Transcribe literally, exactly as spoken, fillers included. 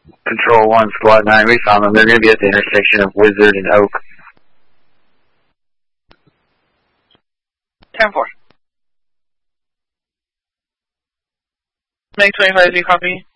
Control one, Squad nine, we found them. They're going to be at the intersection of Wizard and Oak. ten four. Make twenty-five, do you copy?